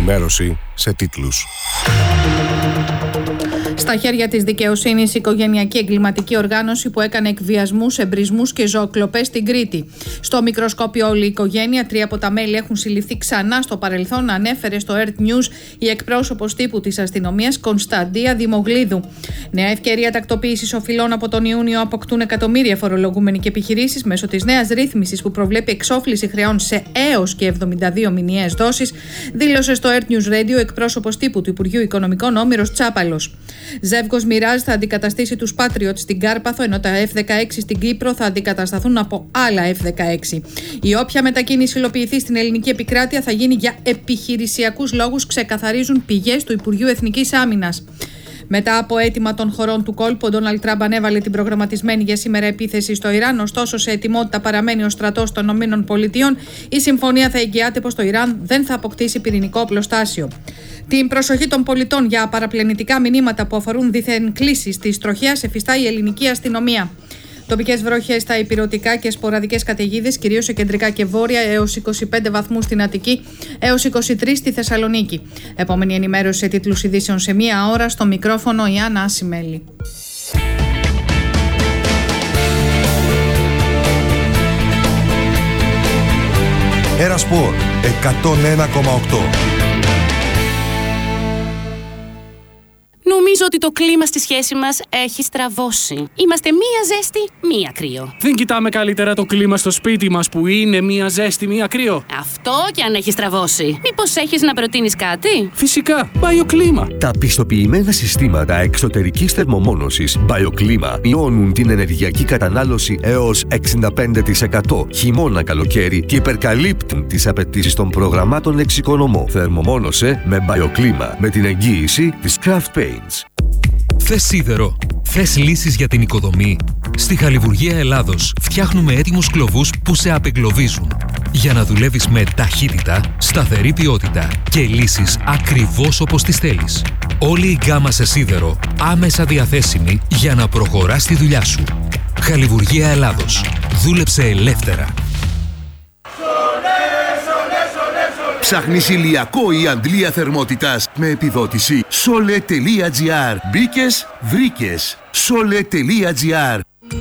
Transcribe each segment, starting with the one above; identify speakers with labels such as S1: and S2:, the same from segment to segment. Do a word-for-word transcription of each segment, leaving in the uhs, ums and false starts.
S1: ενημέρωση σε τίτλους.
S2: Στα χέρια της δικαιοσύνης η οικογενειακή εγκληματική οργάνωση που έκανε εκβιασμούς, εμπρισμούς και ζωοκλοπές στην Κρήτη. Στο μικροσκόπιο όλη η οικογένεια, τρία από τα μέλη έχουν συλληφθεί ξανά στο παρελθόν, ανέφερε στο Earth News η εκπρόσωπος τύπου της αστυνομίας Κωνσταντία Δημογλίδου. Νέα ευκαιρία τακτοποίησης οφειλών από τον Ιούνιο αποκτούν εκατομμύρια φορολογούμενοι και επιχειρήσεις μέσω της νέας ρύθμισης που προβλέπει εξόφληση χρεών σε έως και εβδομήντα δύο μηνιαίες δόσεις, δήλωσε στο Earth News Radio εκπρόσωπος τύπου του Υπουργείου Οικονομικών Όμηρος Τσάπαλος. Ζεύγος Μιράζ θα αντικαταστήσει τους Patriot στην Κάρπαθο, ενώ τα εφ δεκαέξι στην Κύπρο θα αντικατασταθούν από άλλα εφ δεκαέξι. Η όποια μετακίνηση υλοποιηθεί στην ελληνική επικράτεια θα γίνει για επιχειρησιακούς λόγους, ξεκαθαρίζουν πηγές του Υπουργείου Εθνικής Άμυνας. Μετά από αίτημα των χωρών του κόλπου, ο Ντόναλντ Τραμπ ανέβαλε την προγραμματισμένη για σήμερα επίθεση στο Ιράν. Ωστόσο, σε ετοιμότητα παραμένει ο στρατός των ΗΠΑ. Η συμφωνία θα εγγυάται πως το Ιράν δεν θα αποκτήσει πυρηνικό οπλοστάσιο. Την προσοχή των πολιτών για παραπλανητικά μηνύματα που αφορούν δίθεν κλήσεις της τροχέας εφιστά η ελληνική αστυνομία. Τοπικές βροχές στα ηπειρωτικά και σποραδικές καταιγίδες, κυρίως σε κεντρικά και βόρεια, έως είκοσι πέντε βαθμούς στην Αττική, έως είκοσι τρεις στη Θεσσαλονίκη. Επόμενη ενημέρωση σε τίτλους ειδήσεων σε μία ώρα, στο μικρόφωνο η Άννα Ασημέλη.
S1: Ερασπορ εκατόν ένα κόμμα οκτώ.
S3: Νομίζω ότι το κλίμα στη σχέση μας έχει στραβώσει. Είμαστε μία ζέστη, μία κρύο.
S4: Δεν κοιτάμε καλύτερα το κλίμα στο σπίτι μας που είναι μία ζέστη, μία κρύο?
S3: Αυτό και αν έχει στραβώσει. Μήπως έχεις να προτείνεις κάτι?
S4: Φυσικά, BioClima.
S5: Τα πιστοποιημένα συστήματα εξωτερικής θερμομόνωσης BioClima μειώνουν την ενεργειακή κατανάλωση έως εξήντα πέντε τοις εκατό χειμώνα καλοκαίρι και υπερκαλύπτουν τις απαιτήσεις των προγραμμάτων εξοικονομώ. Θερμομόνωσε με BioClima με την εγγύηση της Craft Paints.
S6: Θες σίδερο? Θες λύσεις για την οικοδομή? Στη Χαλιβουργία Ελλάδος φτιάχνουμε έτοιμους κλωβούς που σε απεγκλωβίζουν. Για να δουλεύεις με ταχύτητα, σταθερή ποιότητα και λύσεις ακριβώς όπως τις θέλεις. Όλη η γκάμα σε σίδερο άμεσα διαθέσιμη για να προχωράς τη δουλειά σου. Χαλιβουργία Ελλάδος. Δούλεψε ελεύθερα.
S7: Ψάχνεις ηλιακό ή αντλία θερμότητας με επιδότηση? Sole.gr. Μπήκες, βρήκες. Sole.gr.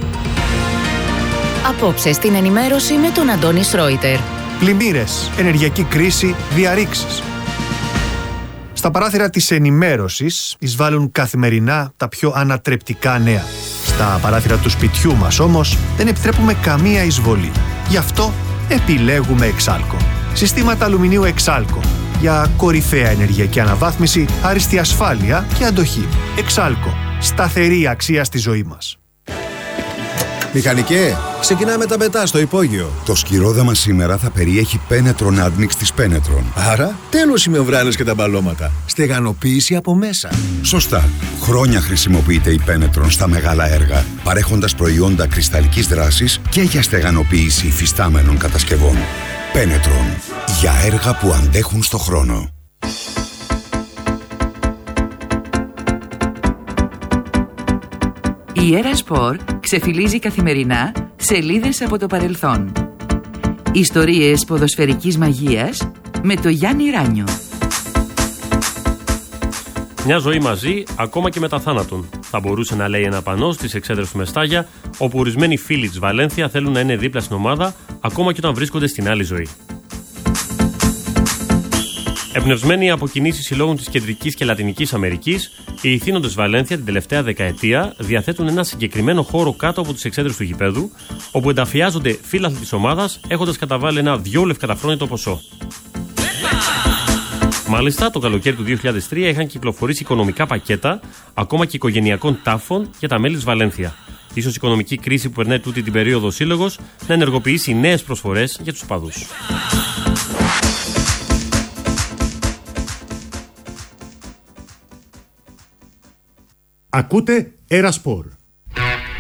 S8: Απόψε στην ενημέρωση με τον Αντώνη Σρόιτερ.
S9: Πλημμύρες, ενεργειακή κρίση, διαρρήξεις. Στα παράθυρα της ενημέρωσης εισβάλλουν καθημερινά τα πιο ανατρεπτικά νέα. Στα παράθυρα του σπιτιού μας όμως δεν επιτρέπουμε καμία εισβολή. Γι' αυτό επιλέγουμε Εξάλκο. Συστήματα αλουμινίου Εξάλκο για κορυφαία ενεργειακή αναβάθμιση, άριστη ασφάλεια και αντοχή. Εξάλκο. Σταθερή αξία στη ζωή μας.
S10: Μηχανικέ, ξεκινάμε τα πετά στο υπόγειο.
S7: Το σκυρόδεμα σήμερα θα περιέχει Penetron Admix της Penetron.
S10: Άρα, τέλος οι μεμβράνες και τα μπαλώματα. Στεγανοποίηση από μέσα.
S7: Σωστά. Χρόνια χρησιμοποιείται η Penetron στα μεγάλα έργα, παρέχοντας προϊόντα κρυσταλλικής δράσης και για στεγανοποίηση υφιστάμενων κατασκευών. Penetron. Για έργα που αντέχουν στο χρόνο.
S11: Η Ερασπορ ξεφυλίζει καθημερινά σελίδες από το παρελθόν. Ιστορίες ποδοσφαιρικής μαγείας με το Γιάννη Ράνιο.
S12: Μια ζωή μαζί, ακόμα και μετά θάνατον. Θα μπορούσε να λέει ένα πανό στις εξέδρες του Μεστάγια, όπου ορισμένοι φίλοι της Βαλένθια θέλουν να είναι δίπλα στην ομάδα, ακόμα και όταν βρίσκονται στην άλλη ζωή. Εμπνευσμένοι από κινήσεις συλλόγων της Κεντρικής και Λατινικής Αμερικής, οι ηθήνοντες Βαλένθια την τελευταία δεκαετία διαθέτουν ένα συγκεκριμένο χώρο κάτω από τις εξέδρες του γηπέδου, όπου ενταφιάζονται φίλαθλοι της ομάδας, έχοντας καταβάλει ένα δυο λευκαταφρόνητο ποσό. Μάλιστα, το καλοκαίρι του δύο χιλιάδες τρία είχαν κυκλοφορήσει οικονομικά πακέτα, ακόμα και οικογενειακών τάφων για τα μέλη της Βαλένθια. Ίσως η οικονομική κρίση που περνάει τούτη την περίοδο ο σύλλογος να ενεργοποιήσει νέες προσφορές για τους οπαδούς.
S13: Ακούτε Ερασπορ.